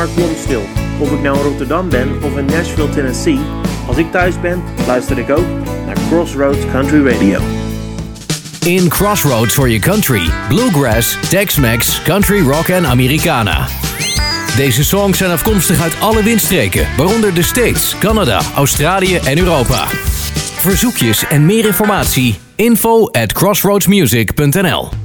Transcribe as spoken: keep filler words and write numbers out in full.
klom stil. Of ik nou in Rotterdam ben of in Nashville, Tennessee. Als ik thuis ben, luister ik ook naar Crossroads Country Radio. In Crossroads for your country, bluegrass, Tex-Mex, country rock en Americana. Deze songs zijn afkomstig uit alle windstreken, waaronder de States, Canada, Australië en Europa. Verzoekjes en meer informatie, info at crossroadsmusic punt n l.